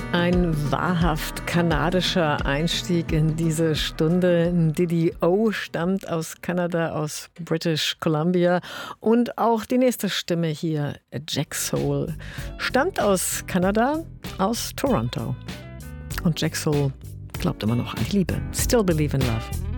Ein wahrhaft kanadischer Einstieg in diese Stunde. Diddy O stammt aus Kanada, aus British Columbia. Und auch die nächste Stimme hier, Jack Soul, stammt aus Kanada, aus Toronto. Und Jack Soul glaubt immer noch an die Liebe. Still believe in love.